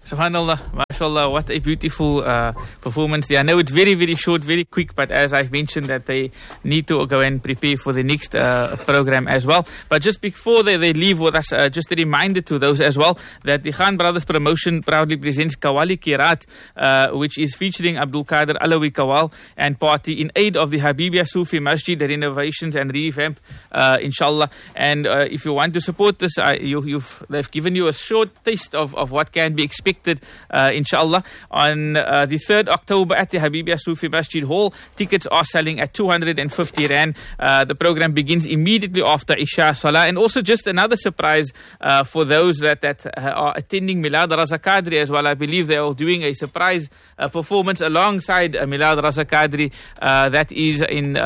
Subhanallah, mashallah, what a beautiful performance there. I know it's very, very short, very quick, but as I've mentioned that they need to go and prepare for the next program as well. But just before they leave with us, just a reminder to those as well that the Khan Brothers promotion proudly presents Qawwali Qiraat, which is featuring Abdul Qadir Alawi Qawwal and party in aid of the Habibia Sufi Masjid renovations and revamp, inshallah. And if you want to support this, they've given you a short taste of what can be expected, inshallah, on the 3rd October at the Habibia Sufi Masjid Hall. Tickets are selling at 250 Rand. The program begins immediately after Isha Salah. And also just another surprise for those that are attending Milad Raza Qadri as well. I believe they are doing a surprise performance alongside Milad Raza Qadri. That is in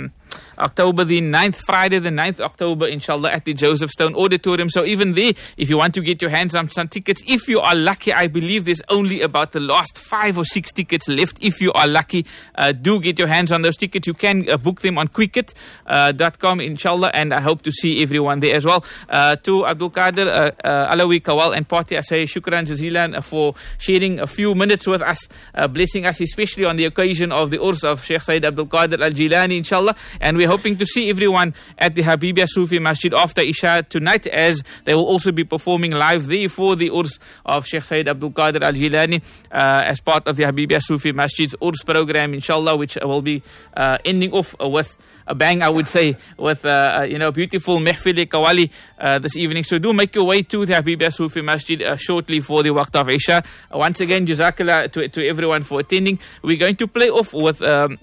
October the 9th, Friday the 9th October, inshallah, at the Joseph Stone Auditorium. So even there, if you want to get your hands on some tickets, if you are lucky, I believe there's only about the last 5 or 6 tickets left. If you are lucky, do get your hands on those tickets. You can book them on quicket.com, inshallah, and I hope to see everyone there as well. To Abdul Qadir Alawi Qawwal and party, I say shukran jazilan for sharing a few minutes with us, blessing us, especially on the occasion of the Urs of Sheikh Sayyid Abdul Qadir Al-Jilani, inshallah. And we're hoping to see everyone at the Habibia Sufi Masjid after Isha tonight, as they will also be performing live there for the Urs of Sheikh Sayyid Abdul Qadir Al-Jilani as part of the Habibia Sufi Masjid's Urs program, inshallah, which will be ending off with a bang, I would say, with beautiful Mehfil Qawwali this evening. So do make your way to the Habibia Sufi Masjid shortly for the Waqt of Isha. Once again, Jazakallah to everyone for attending. We're going to play off with a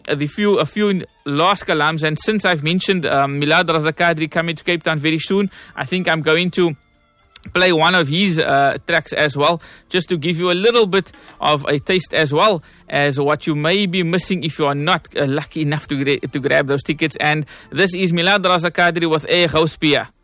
few last kalams, and since I've mentioned Milad Raza Qadri coming to Cape Town very soon, I think I'm going to play one of his tracks as well, just to give you a little bit of a taste as well as what you may be missing if you are not lucky enough to grab those tickets. And this is Milad Raza Qadri with A Ghauspia.